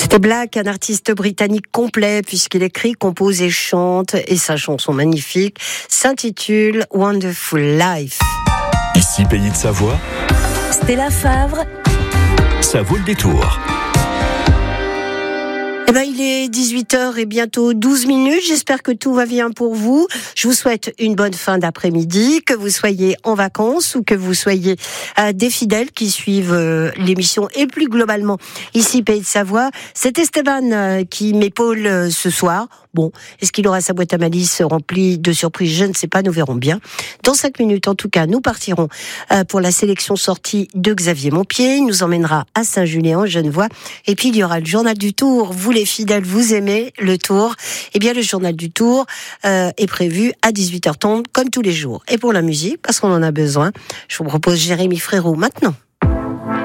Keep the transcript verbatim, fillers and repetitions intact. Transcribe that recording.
C'était Black, un artiste britannique complet puisqu'il écrit, compose et chante, et sa chanson magnifique s'intitule Wonderful Life. Ici Pays de Savoie, Stella Favre, ça vaut le détour. Eh ben, il est dix-huit heures et bientôt douze minutes. J'espère que tout va bien pour vous. Je vous souhaite une bonne fin d'après-midi, que vous soyez en vacances ou que vous soyez euh, des fidèles qui suivent euh, l'émission et plus globalement ici Pays de Savoie. C'est Esteban euh, qui m'épaule euh, ce soir. Bon, est-ce qu'il aura sa boîte à malice remplie de surprises? Je ne sais pas, nous verrons bien. Dans cinq minutes, en tout cas, nous partirons euh, pour la sélection sortie de Xavier Montpied. Il nous emmènera à Saint-Julien, en Genevois. Et puis, il y aura le journal du Tour. Vous, les fidèles, vous aimez le Tour. Eh bien, le journal du Tour euh, est prévu à dix-huit heures trente, comme tous les jours. Et pour la musique, parce qu'on en a besoin, je vous propose Jérémy Frérot maintenant.